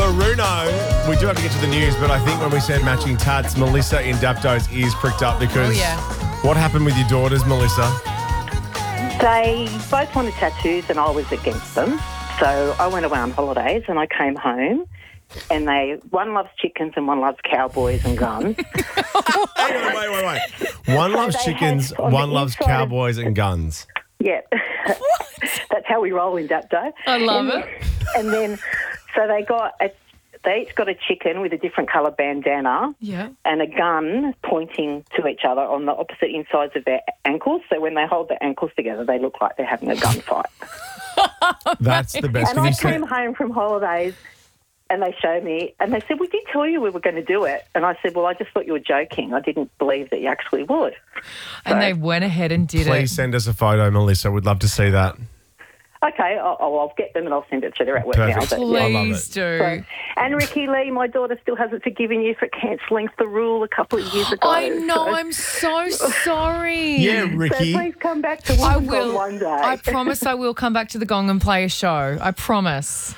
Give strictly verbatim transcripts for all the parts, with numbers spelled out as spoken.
Bruno, we do have to get to the news, but I think when we said matching tats, Melissa in Dapto's ears pricked up because Oh, yeah. what happened with your daughters, Melissa? They both wanted tattoos and I was against them. So I went away on holidays and I came home and they one loves chickens and one loves cowboys and guns. Wait, wait, wait, wait. One loves they chickens, had on one the loves inside of- cowboys and guns. Yeah. That's how we roll in Dapto. I love and, it. And then, so they got a, they each got a chicken with a different colour bandana Yeah. and a gun pointing to each other on the opposite insides of their ankles. So when they hold their ankles together, they look like they're having a gunfight. That's the best. And Can I you say- came home from holidays and they showed me and they said, we did tell you we were going to do it. And I said, well, I just thought you were joking. I didn't believe that you actually would. And they went ahead and did Please it. send us a photo, Melissa. We'd love to see that. Okay, I'll, I'll get them and I'll send it to you. They're at work Perfect. now. But, yeah. I love Please it. do. So, and Ricky Lee, my daughter still hasn't forgiven you for cancelling the rule a couple of years ago. I know. So, I'm so sorry. Yeah, so Ricky. please come back to I Wollongong will. one day. I promise I will come back to the Gong and play a show. I promise.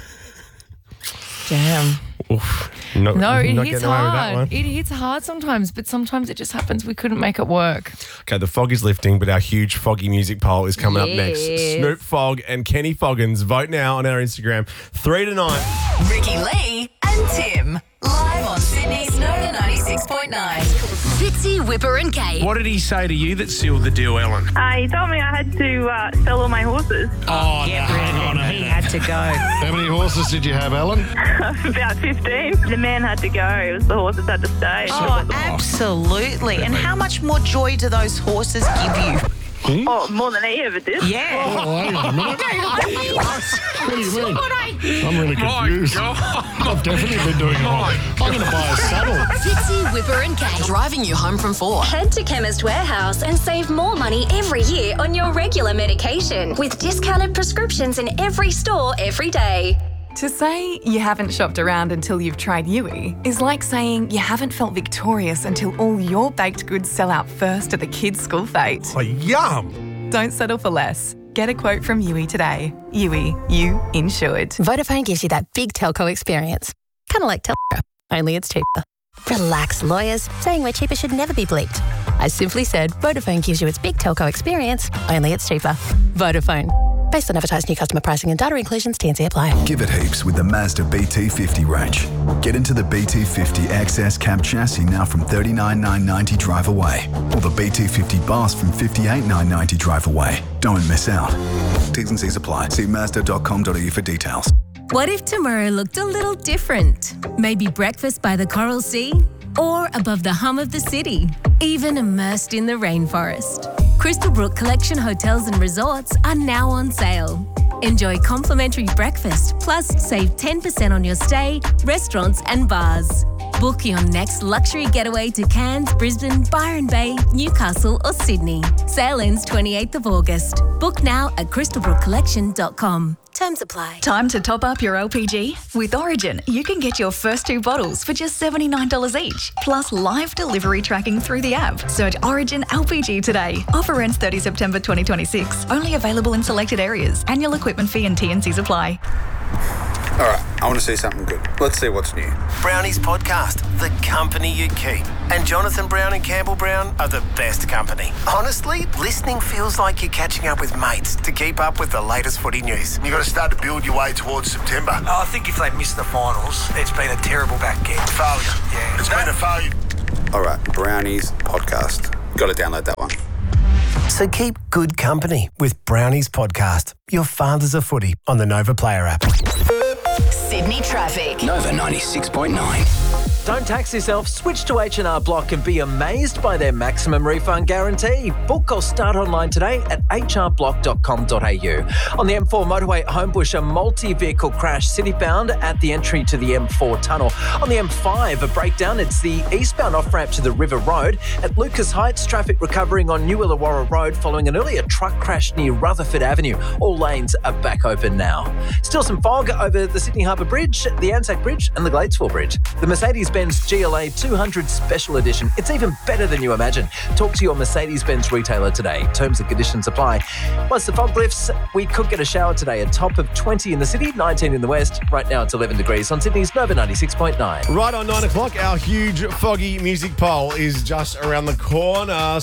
Damn. Oof. No, No, it not hits getting away with that one. hard. It hits hard sometimes, but sometimes it just happens. We couldn't make it work. Okay, the fog is lifting, but our huge foggy music poll is coming up next. Yes. Snoop Fogg and Kenny Foggins. Vote now on our Instagram. Three to nine. Ricky Lee and Tim. Live on Sydney's Nova ninety-six point nine. Fitzy, Whipper and Kate. What did he say to you that sealed the deal, Ellen? Uh, he told me I had to uh, sell all my horses. Oh, Get rid of him. He had to go. How many horses did you have, Ellen? About fifteen. The man had to go. It was the horses had to stay. Oh, absolutely. And how much more joy do those horses give you? Oh, more than he ever did. Yeah. Oh, hang on a minute. What do you mean? I'm really confused. I've definitely been doing it wrong. I'm going to buy a saddle. Fitzy, Whipper and Kate. Driving you home from four. Head to Chemist Warehouse and save more money every year on your regular medication with discounted prescriptions in every store every day. To say you haven't shopped around until you've tried Yui is like saying you haven't felt victorious until all your baked goods sell out first at the kids' school fete. Oh, yum. Don't settle for less. Get a quote from Yui today. Yui, you insured. Vodafone gives you that big telco experience. Kind of like Telstra, only it's cheaper. Relax, lawyers. Saying we're cheaper should never be bleeped. I simply said Vodafone gives you its big telco experience, only it's cheaper. Vodafone. Based on advertised new customer pricing and data inclusions, T and C apply. Give it heaps with the Mazda B T fifty range. Get into the B T fifty X S cab chassis now from thirty-nine thousand nine hundred ninety drive away. Or the B T fifty Bus from fifty-eight thousand nine hundred ninety drive away. Don't miss out. T's and C's apply. See mazda dot com dot a u for details. What if tomorrow looked a little different? Maybe breakfast by the Coral Sea? Or above the hum of the city? Even immersed in the rainforest? Crystal Brook Collection Hotels and Resorts are now on sale. Enjoy complimentary breakfast, plus save ten percent on your stay, restaurants and bars. Book your next luxury getaway to Cairns, Brisbane, Byron Bay, Newcastle or Sydney. Sale ends twenty-eighth of August. Book now at crystal brook collection dot com. Terms apply. Time to top up your L P G? With Origin, you can get your first two bottles for just seventy-nine dollars each, plus live delivery tracking through the app. Search Origin L P G today. Offer ends thirtieth of September twenty twenty-six. Only available in selected areas. Annual equipment fee and T and C's apply. All right, I want to see something good. Let's see what's new. Brownies Podcast, the company you keep. And Jonathan Brown and Campbell Brown are the best company. Honestly, listening feels like you're catching up with mates to keep up with the latest footy news. You've got to start to build your way towards September. Oh, I think if they miss the finals, it's been a terrible back end. Failure. Yeah. It's no. been a failure. All right, Brownies Podcast. Got to download that one. So keep good company with Brownies Podcast, your fathers of footy on the Nova Player app. Sydney traffic. Nova ninety-six point nine. Don't tax yourself. Switch to H and R Block and be amazed by their maximum refund guarantee. Book or start online today at h r block dot com dot a u. On the M four motorway at Homebush, a multi-vehicle crash city-bound at the entry to the M four tunnel. On the M five, a breakdown. It's the eastbound off-ramp to the River Road. At Lucas Heights, traffic recovering on New Illawarra Road following an earlier truck crash near Rutherford Avenue. All lanes are back open now. Still some fog over the city. Sydney Harbour Bridge, the Anzac Bridge and the Gladesville Bridge. The Mercedes-Benz G L A two hundred Special Edition. It's even better than you imagine. Talk to your Mercedes-Benz retailer today. Terms and conditions apply. Plus the fog lifts. We could get a shower today. A top of twenty in the city, nineteen in the west. Right now it's eleven degrees on Sydney's Nova ninety-six point nine. Right on nine o'clock, our huge foggy music poll is just around the corner.